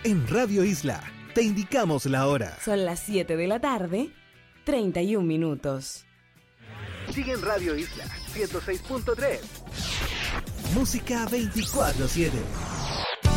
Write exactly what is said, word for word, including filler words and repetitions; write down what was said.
En Radio Isla, te indicamos la hora. Son las siete de la tarde, treinta y un minutos. Sigue en Radio Isla, ciento seis punto tres. Música veinticuatro siete.